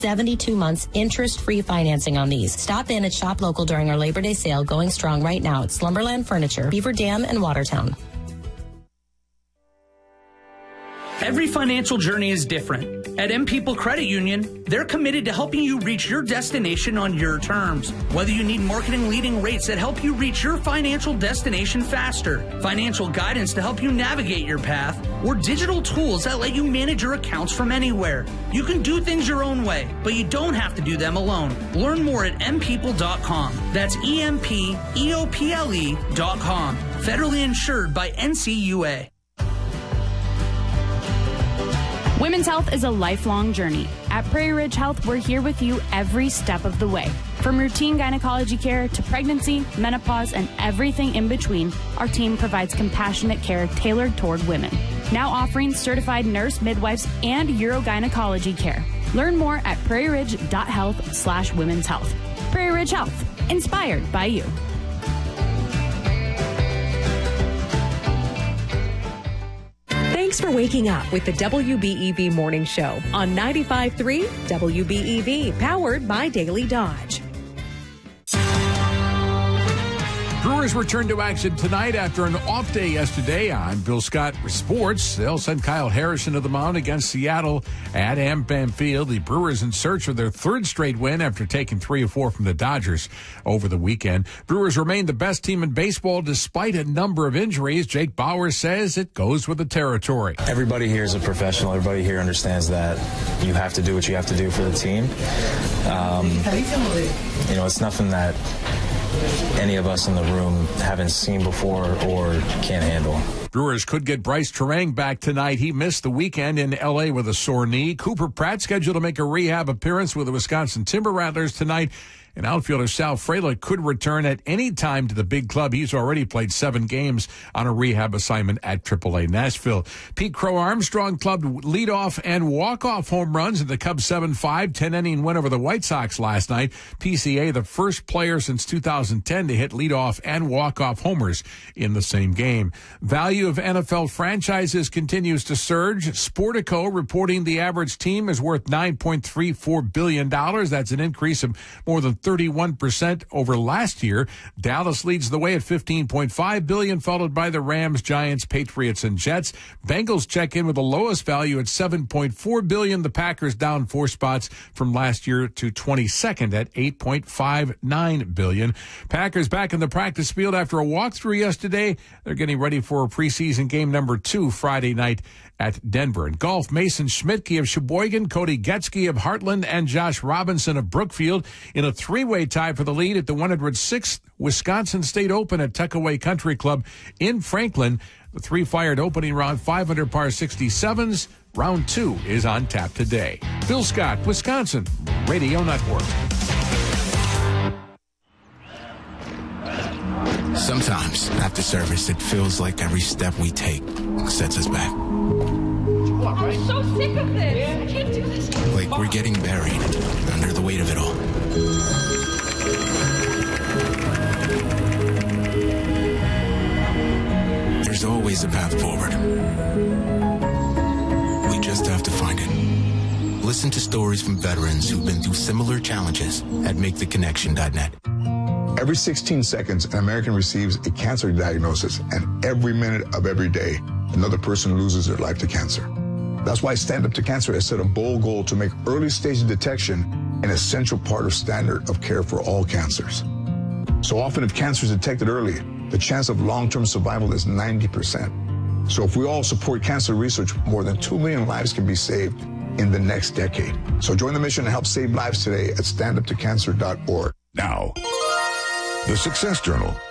72 months interest-free financing on these. Stop in at Shop Local during our Labor Day sale going strong right now at Slumberland Furniture, Beaver Dam, and Watertown. Every financial journey is different. At M People Credit Union, they're committed to helping you reach your destination on your terms. Whether you need marketing-leading rates that help you reach your financial destination faster, financial guidance to help you navigate your path, or digital tools that let you manage your accounts from anywhere, you can do things your own way, but you don't have to do them alone. Learn more at mpeople.com. That's EMPEOPLE.com. Federally insured by NCUA. Women's health is a lifelong journey. At Prairie Ridge Health, we're here with you every step of the way. From routine gynecology care to pregnancy, menopause, and everything in between, our team provides compassionate care tailored toward women. Now offering certified nurse, midwives, and urogynecology care. Learn more at prairieridge.health/women's health. Prairie Ridge Health, inspired by you. Thanks for waking up with the WBEV Morning Show on 95.3 WBEV, powered by Daily Dodge. Brewers return to action tonight after an off day yesterday. I'm Bill Scott with sports. They'll send Kyle Harrison to the mound against Seattle at AmBam Field. The Brewers in search of their third straight win after taking 3 of 4 from the Dodgers over the weekend. Brewers remain the best team in baseball despite a number of injuries. Jake Bauer says it goes with the territory. Everybody here is a professional. Everybody here understands that you have to do what you have to do for the team. It's nothing that any of us in the room haven't seen before or can't handle. Brewers could get Bryce Terang back tonight. He missed the weekend in L.A. with a sore knee. Cooper Pratt scheduled to make a rehab appearance with the Wisconsin Timber Rattlers tonight. And outfielder Sal Frelick could return at any time to the big club. He's already played 7 games on a rehab assignment at AAA Nashville. Pete Crow Armstrong clubbed leadoff and walk-off home runs in the Cubs' 7-5 10-inning win over the White Sox last night. PCA, the first player since 2010 to hit leadoff and walk-off homers in the same game. Value of NFL franchises continues to surge. Sportico reporting the average team is worth $9.34 billion. That's an increase of more than 31% over last year. Dallas leads the way at $15.5 billion, followed by the Rams, Giants, Patriots, and Jets. Bengals check in with the lowest value at $7.4 billion. The Packers down 4 spots from last year to 22nd at $8.59 billion. Packers back in the practice field after a walkthrough yesterday. They're getting ready for a preseason game number 2 Friday night at Denver. In golf, Mason Schmidtke of Sheboygan, Cody Getzky of Heartland, and Josh Robinson of Brookfield in a 3-way tie for the lead at the 106th Wisconsin State Open at Tuckaway Country Club in Franklin. The 3-fired opening round, 500 par 67s. Round 2 is on tap today. Bill Scott, Wisconsin Radio Network. Sometimes, after service, it feels like every step we take sets us back. I'm so sick of this. I can't do this. Like we're getting buried under the weight of it all. There's always a path forward. We just have to find it. Listen to stories from veterans who've been through similar challenges at MakeTheConnection.net. Every 16 seconds, an American receives a cancer diagnosis, and every minute of every day, another person loses their life to cancer. That's why Stand Up to Cancer has set a bold goal to make early-stage detection an essential part of standard of care for all cancers. So often, if cancer is detected early, the chance of long-term survival is 90%. So if we all support cancer research, more than 2 million lives can be saved in the next decade. So join the mission to help save lives today at standuptocancer.org. Now, the Success Journal